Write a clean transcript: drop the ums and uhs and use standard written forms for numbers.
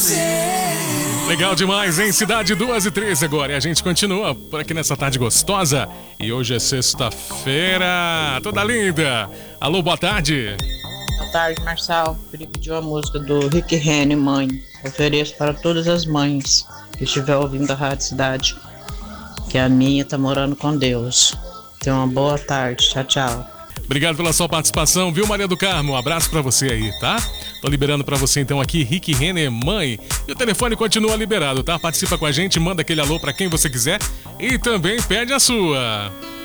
Legal demais, hein? Cidade 2:13 agora. E a gente continua por aqui nessa tarde gostosa. E hoje é sexta-feira. Toda linda. Alô, boa tarde. Boa tarde, Marçal. Queria pedir uma música do Rick Renner, Mãe. Ofereço para todas as mães que estiver ouvindo a Rádio Cidade. Que a minha tá morando com Deus. Tenha uma boa tarde. Tchau, tchau. Obrigado pela sua participação, viu, Maria do Carmo? Um abraço pra você aí, tá? Tô liberando pra você então aqui, Rick Renner, Mãe. E o telefone continua liberado, tá? Participa com a gente, manda aquele alô pra quem você quiser e também pede a sua.